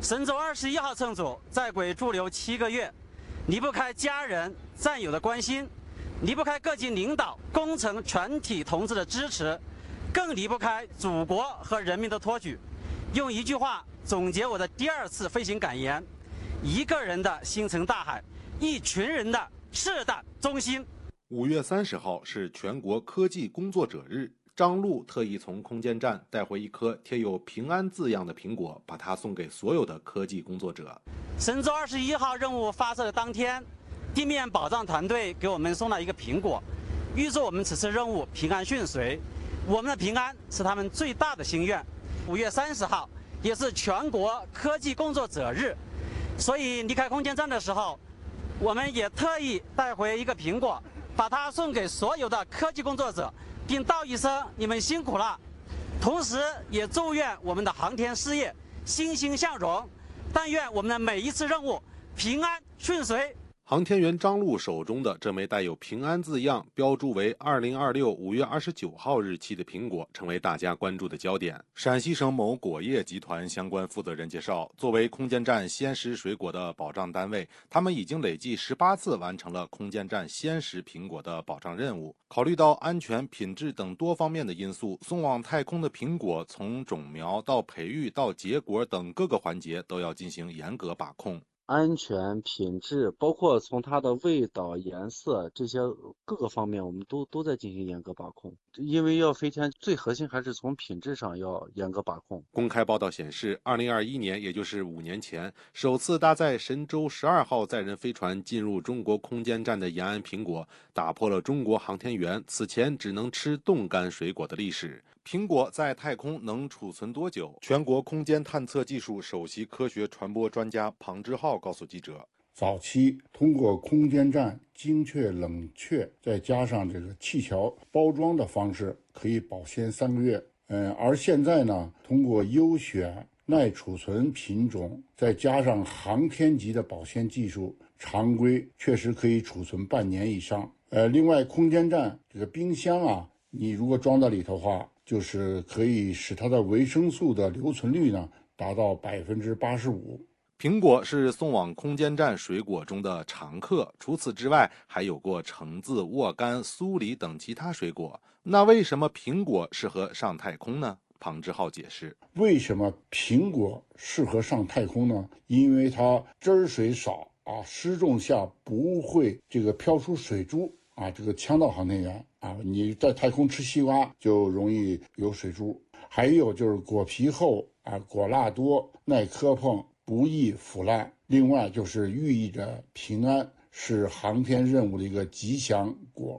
神舟21号乘组在轨驻留7个月，离不开家人战友的关心，离不开各级领导工程全体同志的支持，更离不开祖国和人民的托举。用一句话总结我的第2次飞行感言：一个人的星辰大海，一群人的赤胆忠心。 5月30号是全国科技工作者日，张璐特意从空间站带回一颗贴有平安字样的苹果，把它送给所有的科技工作者。 神舟21号任务发射的当天，地面保障团队给我们送了一个苹果，预祝我们此次任务平安顺遂。我们的平安是他们最大的心愿。5月30号也是全国科技工作者日，所以离开空间站的时候，我们也特意带回一个苹果，把它送给所有的科技工作者，并道一声你们辛苦了。同时也祝愿我们的航天事业欣欣向荣，但愿我们的每一次任务平安顺遂。 航天员张璐手中的这枚带有平安字样、标注为2026 5月29号日期的苹果，成为大家关注的焦点。陕西省某果业集团相关负责人介绍，作为空间站鲜食水果的保障单位，他们已经累计18次完成了空间站鲜食苹果的保障任务。考虑到安全、品质等多方面的因素，送往太空的苹果从种苗到培育到结果等各个环节都要进行严格把控。 安全、品质，包括从它的味道、颜色这些各个方面，我们都在进行严格把控。因为要飞天，最核心还是从品质上要严格把控。 公开报道显示，2021年，也就是5年前，首次搭载神舟12号载人飞船进入中国空间站的延安苹果，打破了中国航天员此前只能吃冻干水果的历史。苹果在太空能储存多久？全国空间探测技术首席科学传播专家庞之浩告诉记者， 早期通过空间站精确冷却，再加上这个气条包装的方式，可以保鲜3个月。而现在呢，通过优选耐储存品种，再加上航天级的保鲜技术，常规确实可以储存半年以上。另外，空间站这个冰箱啊，你如果装到里头的话，就是可以使它的维生素的留存率呢达到85%。 苹果是送往空间站水果中的常客，除此之外，还有过橙子、沃柑、苏梨等其他水果。那为什么苹果适合上太空呢？庞之浩解释， 为什么苹果适合上太空呢？因为它汁水少啊，失重下不会这个飘出水珠啊，这个呛到航天员啊。你在太空吃西瓜就容易有水珠。还有就是果皮厚啊，果蜡多，耐磕碰，不易腐烂。另外就是寓意着平安，是航天任務的一個吉祥果。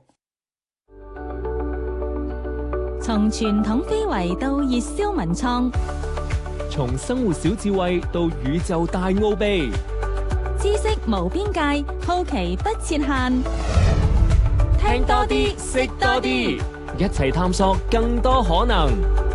從傳統非遺到熱銷文創， 從生活小智慧到宇宙大奧秘， 知識無邊界，好奇不設限。 聽多啲，識多啲，一齊探索更多可能。